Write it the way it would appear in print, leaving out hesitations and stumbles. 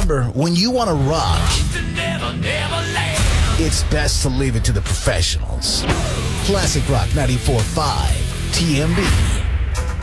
remember, when you want to rock, it's best to leave it to the professionals. Classic Rock 94.5 TMB.